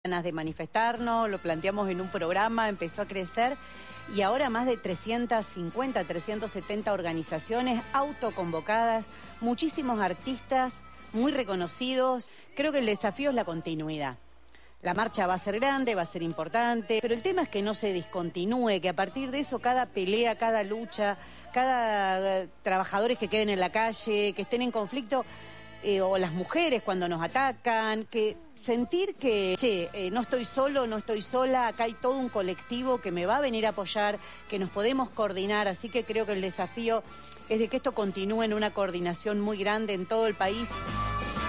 ganas de manifestarnos, lo planteamos en un programa, empezó a crecer y ahora más de 350, 370 organizaciones autoconvocadas, muchísimos artistas muy reconocidos. Creo que el desafío es la continuidad. La marcha va a ser grande, va a ser importante, pero el tema es que no se discontinúe, que a partir de eso cada pelea, cada lucha, cada trabajadores que queden en la calle, que estén en conflicto, o las mujeres cuando nos atacan, que sentir que, no estoy solo, no estoy sola, acá hay todo un colectivo que me va a venir a apoyar, que nos podemos coordinar, así que creo que el desafío es de que esto continúe en una coordinación muy grande en todo el país.